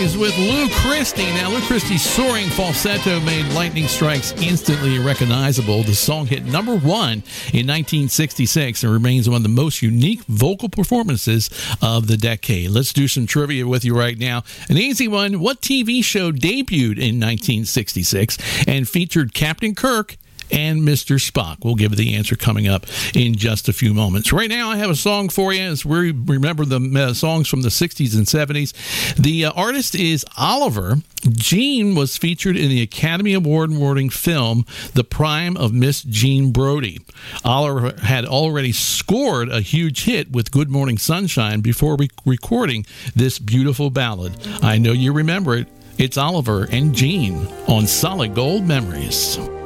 Memories with Lou Christie. Now, Lou Christie's soaring falsetto made Lightning Strikes instantly recognizable. The song hit number one in 1966 and remains one of the most unique vocal performances of the decade. Let's do some trivia with you right now. An easy one. What TV show debuted in 1966 and featured Captain Kirk and Mr. Spock? We'll give the answer coming up in just a few moments. Right now, I have a song for you as we remember the songs from the 60s and 70s. The artist is Oliver. Jean was featured in the Academy Award-winning film The Prime of Miss Jean Brodie. Oliver had already scored a huge hit with Good Morning Sunshine before recording this beautiful ballad. I know you remember it. It's Oliver and Jean on Solid Gold Memories.